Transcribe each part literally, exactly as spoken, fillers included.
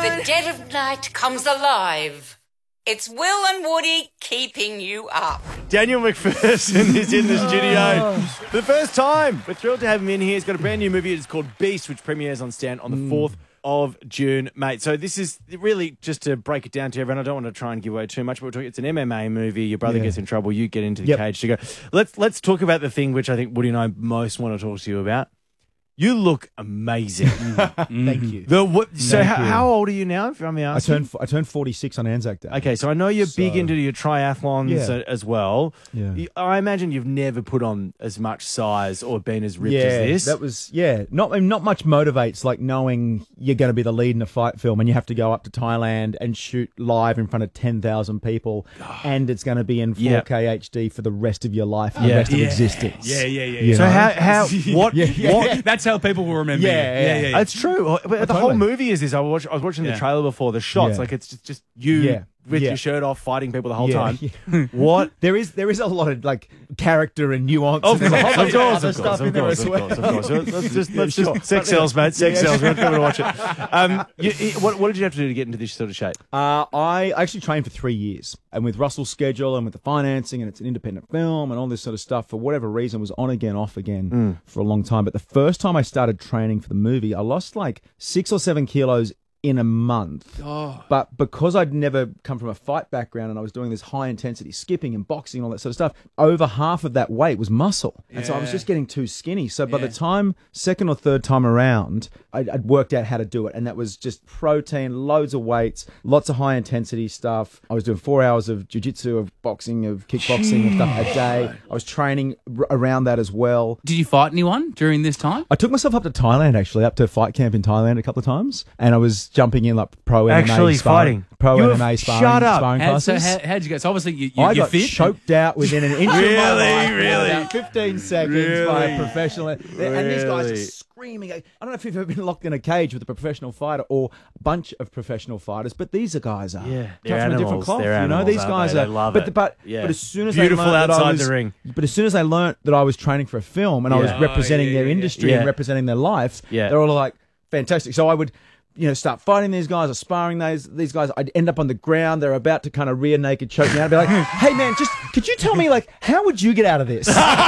the dead of night comes alive. It's Will and Woody keeping you up. Daniel McPherson is in the studio for the first time. We're thrilled to have him in here. He's got a brand new movie. It's called Beast, which premieres on Stan on the fourth of June, mate. So this is really, just to break it down to everyone, I don't want to try and give away too much, but we're talking, it's an M M A movie. Your brother Yeah. gets in trouble. You get into the Yep. cage to go. Let's, let's talk about the thing which I think Woody and I most want to talk to you about. You look amazing. Thank you. The, what, so Thank how, you. how old are you now, if I'm I asking? turned I turned forty-six on Anzac Day. Okay, so I know you're big So- into your triathlons Yeah. a- as well. Yeah. You- I imagine you've never put on as much size or been as ripped yeah, as this. that was yeah. Not not much motivates like knowing you're going to be the lead in a fight film and you have to go up to Thailand and shoot live in front of ten thousand people, and it's going to be in Yep. four K H D for the rest of your life, for the Yeah. rest of Yeah. existence. Yeah, yeah, yeah. You yeah. so know? how how what Yeah, yeah. what? That's how people will remember Yeah, you. yeah. yeah, yeah. It's true. But the whole totally. movie is this. I watched. I was watching the Yeah. trailer before the shots. Yeah. Like it's just, just you Yeah. with Yeah. your shirt off, fighting people the whole Yeah, time. yeah. What? There is there is a lot of like character and nuance. Of and course, there's a whole of bunch course, other of stuff course, in of there course, as of well. course, of course. Let's just, let's Yeah, just sure. sex But, sells, mate. Sex Yeah. sells. We're going to watch it. Um, you, you- what, what did you have to do to get into this sort of shape? Uh, I actually trained for three years, and with Russell's schedule and with the financing, and it's an independent film and all this sort of stuff, for whatever reason, was on again, off again for a long time. But the first time I started training for the movie, I lost like six or seven kilos in a month. Oh. But because I'd never come from a fight background and I was doing this high intensity skipping and boxing and all that sort of stuff, over half of that weight was muscle. And so I was Yeah. just getting too skinny. So by Yeah. the time, second or third time around, I'd, I'd worked out how to do it. And that was just protein, loads of weights, lots of high intensity stuff. I was doing four hours of jiu-jitsu, of boxing, of kickboxing, of stuff a day. I was training r- around that as well. Did you fight anyone during this time? I took myself up to Thailand, actually, up to fight camp in Thailand a couple of times. And I was jumping in like pro M M A Actually sparring, fighting. pro You M M A have- sparring, shut up. sparring How, so classes. how, how'd you go? So obviously you, you, I you're got fit. choked out within an inch of my Really? life in Really? about fifteen seconds by Really? a professional. And these guys Really? are screaming. I don't know if you've ever been locked in a cage with a professional fighter or a bunch of professional fighters, but these are guys are Yeah, cut they're from a different animals. cloth. They're you know, animals, these aren't guys they? are. They love but it. but Yeah. but as soon as Beautiful they learned that I outside was, the ring. But as soon as they learnt that I was training for a film and I was Yeah. representing Oh, yeah, their yeah, industry yeah. and representing their life, Yeah. they're all like fantastic. So I would. You know, start fighting these guys or sparring these these guys. I'd end up on the ground. They're about to kind of rear naked choke me out. I'd be like, "Hey, man, just could you tell me like how would you get out of this?"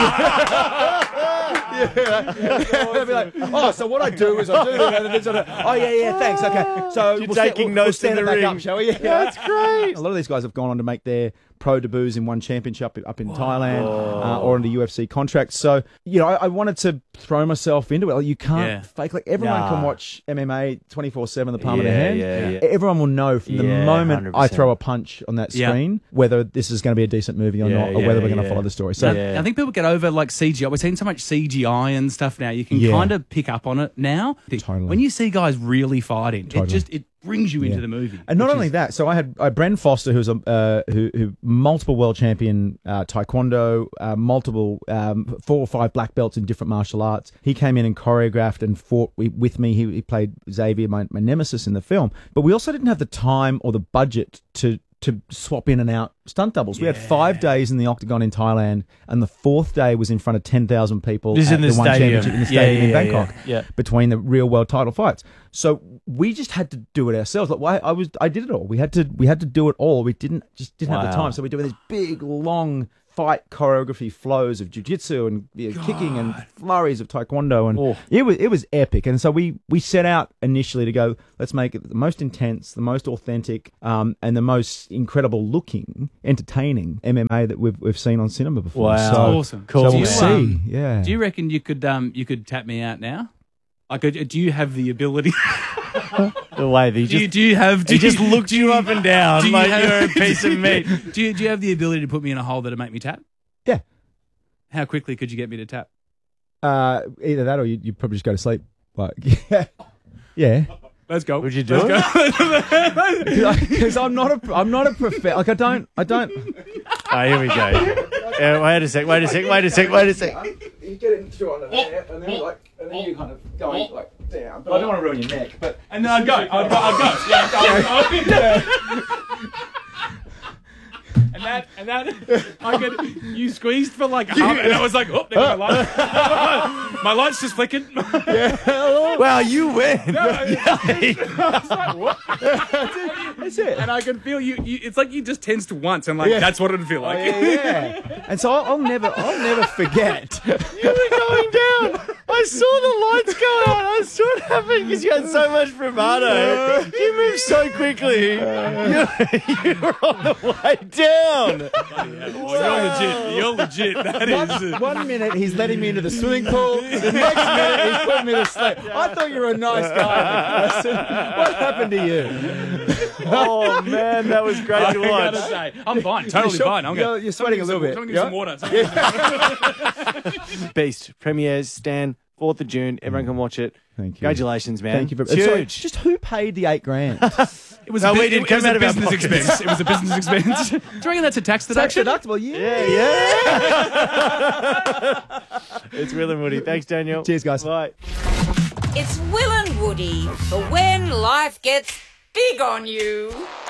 Yeah. I'd be like, "Oh, so what I do is I do that." And then sort of, "Oh yeah, yeah, thanks. Okay, so You're we'll sta- taking we'll, notes we'll stand in it the back ring. up, shall we?" Yeah, That's great. A lot of these guys have gone on to make their pro debuts in one championship up in Thailand uh, or into U F C contracts. So, you know, I, I wanted to throw myself into it. Like, you can't Yeah. fake. Like, everyone Nah. can watch M M A twenty-four seven, the palm of Yeah, their hand. yeah, yeah. Everyone will know from the Yeah, moment one hundred I percent. throw a punch on that Yeah. screen whether this is going to be a decent movie or Yeah, not, or yeah, whether we're going to yeah. follow the story. So, Yeah. I think people get over like C G I. We're seeing so much C G I and stuff now. You can Yeah. kind of pick up on it now. Totally. When you see guys really fighting, Totally. it just it brings you into Yeah. the movie. And not which only is- that, so I had uh, Bren Foster, who's a uh, who, who multiple world champion uh, taekwondo, uh, multiple um, four or five black belts in different martial arts. He came in and choreographed and fought wi- with me. He, he played Xavier, my, my nemesis in the film. But we also didn't have the time or the budget to to swap in and out stunt doubles. We had five days in the Octagon in Thailand, and the fourth day was in front of ten thousand people This is at in the the one stadium. championship in the Yeah, stadium yeah, in yeah, Bangkok yeah. between the real world title fights. So we just had to do it ourselves. Like why I was, I did it all. We had to, we had to do it all. We didn't just didn't have the Wow. time. So we're doing these big, long fight choreography flows of jiu-jitsu and you know, kicking and flurries of taekwondo, and Oh. it was it was epic. And so we we set out initially to go, let's make it the most intense, the most authentic, um, and the most incredible looking, entertaining M M A that we've we've seen on cinema before. Wow. So, Awesome. Cool. So Do we'll you, see. um, yeah. Do you reckon you could um you could tap me out now? I could. Do you have the ability? The way that he do, you, just, do you have? Do he you, just looked do you up and down do you like have- you're a piece of meat. Do you do you have the ability to put me in a hole that'll make me tap? Yeah. How quickly could you get me to tap? Uh, either that or you you probably just go to sleep. Like yeah. Yeah. Let's go. Would you do it? Because I'm not a, I'm not a prof. Like I don't, I don't. Oh, here we go. Uh, wait a sec, wait a sec, wait a sec, wait a sec. You get into under there, and then like, and then you kind of going like down. But I don't want to ruin your neck. But And then I'd go. I'd go. I'd go. Yeah, I'd go. I'd go. And And that, and that, I could, you squeezed for like half, and I was like, oh, there goes my light. My light's just flickered. Wow, you win. I was like, what? That's it. And I can feel you, you, it's like you just tensed once, and like, Yeah. that's what it would feel like. Yeah, yeah. And so I'll, I'll never, I'll never forget. You were going down. I saw the lights go out. I saw it happen because you had so much bravado. You moved so quickly. You, you were on the way down. Well, you're legit. You're legit. That is. One minute he's letting me into the swimming pool. The next minute he's putting me to sleep. I thought you were a nice guy. What happened to you? Oh, man, that was great I to watch. gotta say, I'm fine. Totally You're, fine. I'm you're, gonna, you're sweating a little bit. Someone give me Yeah? some water. Beast premieres, Stan, fourth of June. Everyone can watch it. Thank you. Congratulations, man. Thank you very It's much. huge. Just who paid the eight grand? It was No, a, we bit, didn't it, come was out a of our business pockets. expense. It was a business expense. Do you reckon that's a tax Tax deduction? deductible, yeah. Yeah, yeah. It's Will and Woody. Thanks, Daniel. Cheers, guys. Bye. It's Will and Woody for when life gets big on you.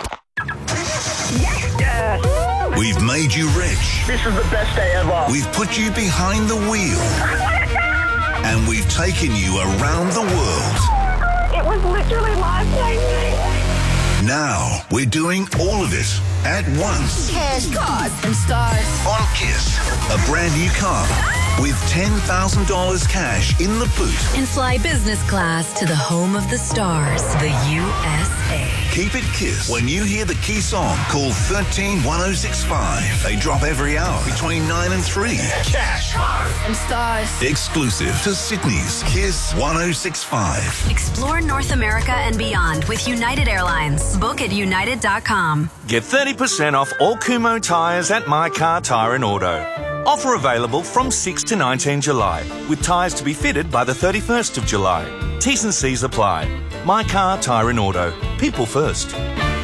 We've made you rich. This is the best day ever. We've put you behind the wheel. And we've taken you around the world. It was literally life-changing. Now we're doing all of it at once. Cash, cars, and stars. On Kiss, a brand new car with ten thousand dollars cash in the boot. And fly business class to the home of the stars, the U S A. Keep it Kiss. When you hear the key song, call one three one oh six five. They drop every hour between nine and three. Cash. And stars. Exclusive to Sydney's Kiss one oh six five. Explore North America and beyond with United Airlines. Book at united dot com. Get thirty percent off all Kumo tyres at My Car Tyre and Auto. Offer available from sixth to nineteenth July, with tyres to be fitted by the thirty-first of July. T's and C's apply. My Car Tyre and Auto. People first.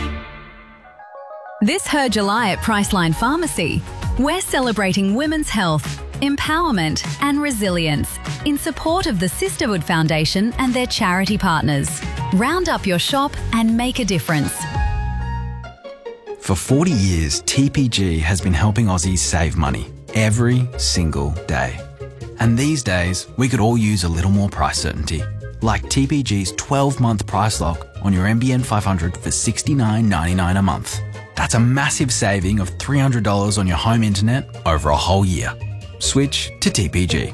This Her July at Priceline Pharmacy. We're celebrating women's health, empowerment and resilience in support of the Sisterhood Foundation and their charity partners. Round up your shop and make a difference. For forty years, T P G has been helping Aussies save money every single day. And these days, we could all use a little more price certainty, like T P G's twelve-month price lock on your M B N five hundred for sixty-nine ninety-nine a month. That's a massive saving of three hundred dollars on your home internet over a whole year. Switch to T P G.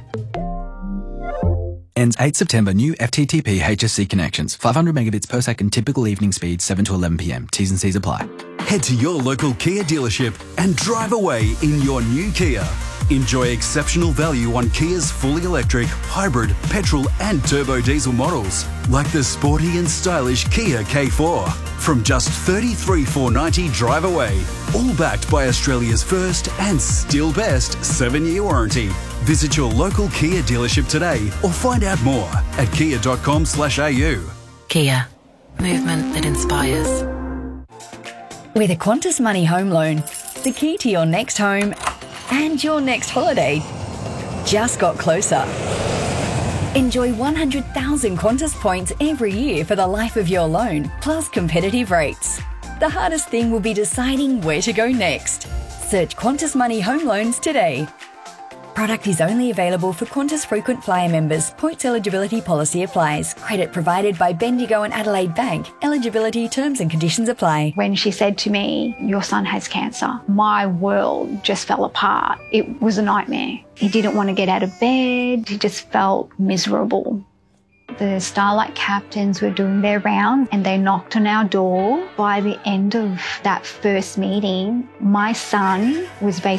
Ends eighth September. New F T T P H S C connections. five hundred megabits per second typical evening speed, seven to eleven p.m. T's and C's apply. Head to your local Kia dealership and drive away in your new Kia. Enjoy exceptional value on Kia's fully electric, hybrid, petrol and turbo diesel models, like the sporty and stylish Kia K four. From just thirty-three thousand four hundred ninety dollars drive away, all backed by Australia's first and still best seven-year warranty. Visit your local Kia dealership today or find out more at kia dot com slash a u. Kia. Movement that inspires. With a Qantas Money home loan, the key to your next home and your next holiday just got closer. Enjoy one hundred thousand Qantas points every year for the life of your loan, plus competitive rates. The hardest thing will be deciding where to go next. Search Qantas Money home loans today. Product is only available for Qantas frequent flyer members. Points eligibility policy applies. Credit provided by Bendigo and Adelaide Bank. Eligibility terms and conditions apply. When she said to me, "Your son has cancer," my world just fell apart. It was a nightmare. He didn't want to get out of bed. He just felt miserable. The Starlight captains were doing their round and they knocked on our door. By the end of that first meeting, my son was basically